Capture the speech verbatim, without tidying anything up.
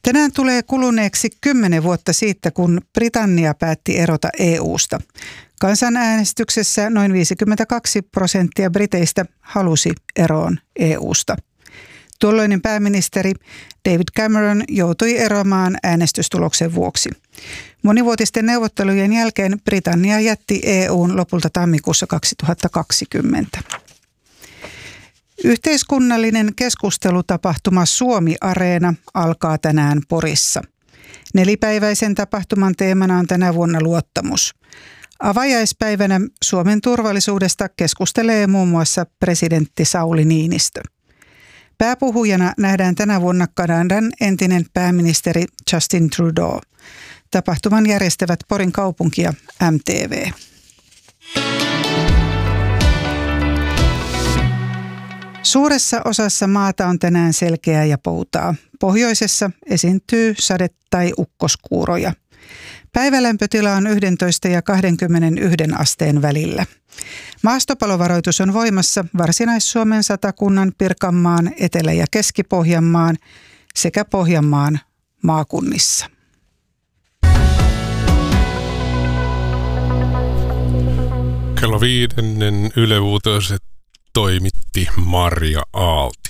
Tänään tulee kuluneeksi kymmenen vuotta siitä, kun Britannia päätti erota E U:sta. Kansanäänestyksessä noin viisikymmentäkaksi prosenttia briteistä halusi eroon E U:sta. Tuolloinen pääministeri David Cameron joutui eroamaan äänestystuloksen vuoksi. Monivuotisten neuvottelujen jälkeen Britannia jätti E U:n lopulta tammikuussa kaksituhattakaksikymmentä. Yhteiskunnallinen keskustelutapahtuma Suomi-areena alkaa tänään Porissa. Nelipäiväisen tapahtuman teemana on tänä vuonna luottamus. Avajaispäivänä Suomen turvallisuudesta keskustelee muun muassa presidentti Sauli Niinistö. Pääpuhujana nähdään tänä vuonna Kanadan entinen pääministeri Justin Trudeau. Tapahtuman järjestävät Porin kaupunki ja M T V. Suuressa osassa maata on tänään selkeää ja poutaa. Pohjoisessa esiintyy sade- tai ukkoskuuroja. Päivälämpötila on yksitoista ja kaksikymmentäyksi asteen välillä. Maastopalovaroitus on voimassa Varsinais-Suomen, Satakunnan, Pirkanmaan, Etelä- ja Keski-Pohjanmaan sekä Pohjanmaan maakunnissa. Kello viidennen Yle Uutiset toimitti Marja Aalto.